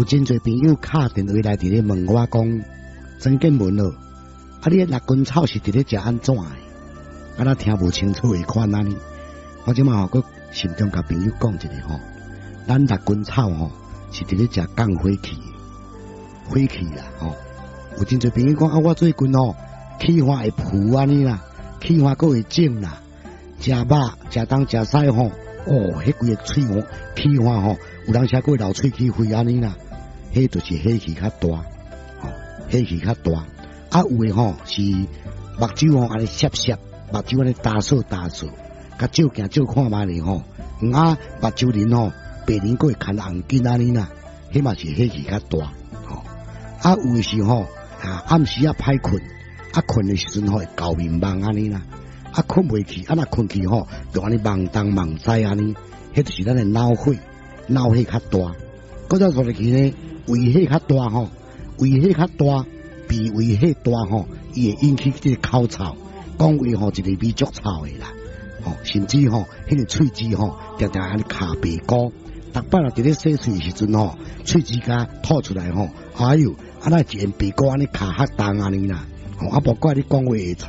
有真侪朋友敲电话来伫咧问我讲，曾建文哦，啊你六根草是伫咧食安怎的？啊咱听无清楚的款安尼，我即马佮心中甲朋友讲一下吼，咱六根草吼是伫咧食降火气，火气啦吼。有真侪朋友讲啊，我最近吼气化会浮安尼啦，气化佫会肿啦，食肉食东食西吼，哦，迄规个喙吼气化吼，有当时佫会流喙齿灰安尼啦，迄就是火气较大，吼，火气较大。啊有诶吼是目睭吼安尼涩涩，目睭安尼打扫打扫，甲照镜照看觅咧吼，啊目睭鳞吼白鳞佫会牵红筋安尼啦，迄嘛是火气较大，吼。啊有诶是吼暗时啊歹困，啊困诶时阵吼会搞面梦安尼啦，啊困袂去，啊若困去吼就安尼梦东梦西安尼，迄就是咱诶脑火较大。搁再说落去呢，胃火较大吼，胃火较大。鼻胃火大吼，伊会引起这个口臭，讲话吼一个味足臭的啦，吼，甚至吼迄个喙齿吼常常安尼卡白膏，逐摆若伫咧洗喙时阵吼，喙齿甲吐出来吼，哎哟，啊那一片白膏安尼卡较重安尼啦，吼，啊无怪你讲话会臭。